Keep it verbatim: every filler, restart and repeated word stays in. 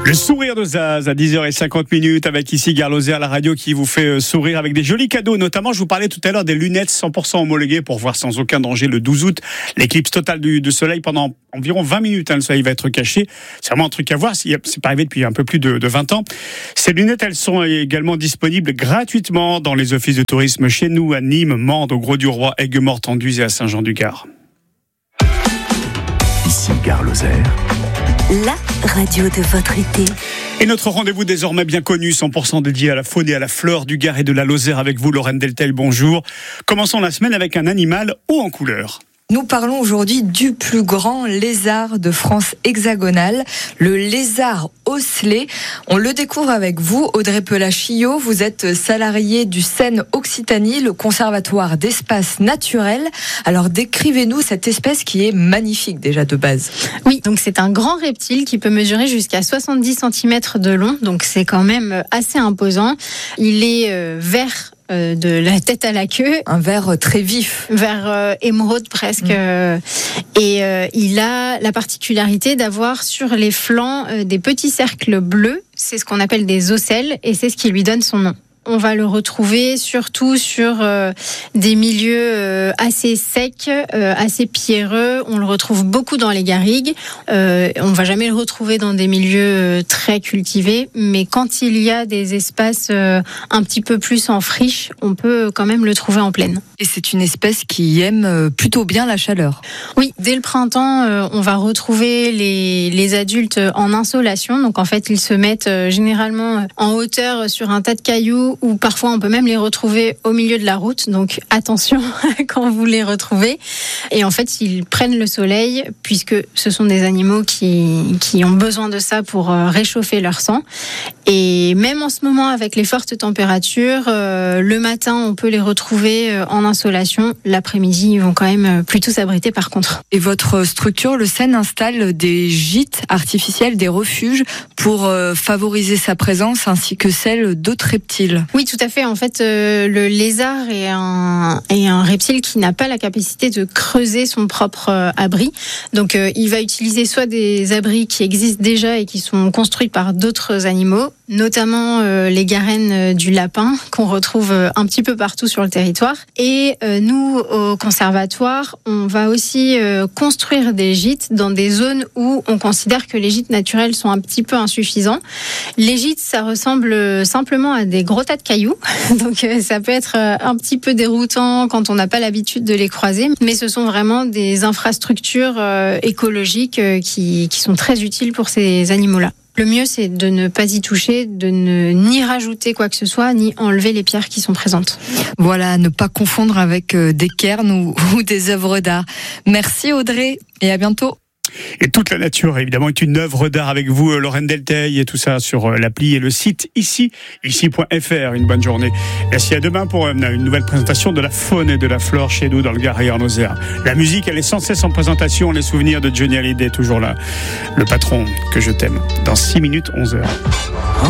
Le sourire de Zaz à dix heures cinquante avec ici Gare Lozère, la radio qui vous fait sourire avec des jolis cadeaux. Notamment, je vous parlais tout à l'heure des lunettes cent pour cent homologuées pour voir sans aucun danger le douze août l'éclipse totale du, du soleil pendant environ vingt minutes. Hein, le soleil va être caché. C'est vraiment un truc à voir. C'est pas arrivé depuis un peu plus de, de vingt ans. Ces lunettes, elles sont également disponibles gratuitement dans les offices de tourisme chez nous à Nîmes, Mende, au Grau-du-Roi, Aigues-Mortes, Anduze et à Saint-Jean-du-Gard. Ici Gare Lozère, la radio de votre été. Et notre rendez-vous désormais bien connu, cent pour cent dédié à la faune et à la flore du Gard et de la Lozère avec vous, Lorraine Delteil, bonjour. Commençons la semaine avec un animal haut en couleur. Nous parlons aujourd'hui du plus grand lézard de France hexagonale, le lézard osselet. On le découvre avec vous, Audrey Pelachillot. Vous êtes salariée du Seine Occitanie, le conservatoire d'espaces naturels. Alors décrivez-nous cette espèce qui est magnifique déjà de base. Oui, donc c'est un grand reptile qui peut mesurer jusqu'à soixante-dix centimètres de long, donc c'est quand même assez imposant. Il est euh, vert Euh, de la tête à la queue. Un vert très vif. Vert euh, émeraude presque. Mmh. Euh, et euh, il a la particularité d'avoir sur les flancs euh, des petits cercles bleus. C'est ce qu'on appelle des ocelles et c'est ce qui lui donne son nom. On va le retrouver surtout sur euh, des milieux euh, assez secs, euh, assez pierreux. On le retrouve beaucoup dans les garrigues. Euh, on ne va jamais le retrouver dans des milieux euh, très cultivés. Mais quand il y a des espaces euh, un petit peu plus en friche, on peut quand même le trouver en plaine. Et c'est une espèce qui aime plutôt bien la chaleur. Oui, dès le printemps, euh, on va retrouver les, les adultes en insolation. Donc en fait, ils se mettent euh, généralement en hauteur sur un tas de cailloux, ou parfois on peut même les retrouver au milieu de la route, donc attention quand vous les retrouvez. Et en fait, ils prennent le soleil, puisque ce sont des animaux qui, qui ont besoin de ça pour réchauffer leur sang. Et même en ce moment, avec les fortes températures, euh, le matin, on peut les retrouver en insolation. L'après-midi, ils vont quand même plutôt s'abriter par contre. Et votre structure, le Seine, installe des gîtes artificiels, des refuges, pour euh, favoriser sa présence ainsi que celle d'autres reptiles. Oui, tout à fait. En fait, euh, le lézard est un, est un reptile qui n'a pas la capacité de creuser son propre euh, abri. Donc, euh, il va utiliser soit des abris qui existent déjà et qui sont construits par d'autres animaux, notamment euh, les garennes du lapin qu'on retrouve euh, un petit peu partout sur le territoire. Et euh, nous, au conservatoire, on va aussi euh, construire des gîtes dans des zones où on considère que les gîtes naturels sont un petit peu insuffisants. Les gîtes, ça ressemble simplement à des gros tas de cailloux, donc euh, ça peut être euh, un petit peu déroutant quand on n'a pas l'habitude de les croiser, mais ce sont vraiment des infrastructures euh, écologiques euh, qui, qui sont très utiles pour ces animaux-là. Le mieux, c'est de ne pas y toucher, de ne ni rajouter quoi que ce soit, ni enlever les pierres qui sont présentes. Voilà, ne pas confondre avec des cairns ou, ou des œuvres d'art. Merci Audrey et à bientôt. Et toute la nature, évidemment, est une œuvre d'art avec vous, Lorraine Delteil, et tout ça sur l'appli et le site ici, ici point f r. Une bonne journée. Merci, à demain pour une nouvelle présentation de la faune et de la flore chez nous dans le Gard et en Lozère. La musique, elle est sans cesse en présentation. Les souvenirs de Johnny Hallyday, toujours là. Le patron que je t'aime. Dans six minutes, onze heures.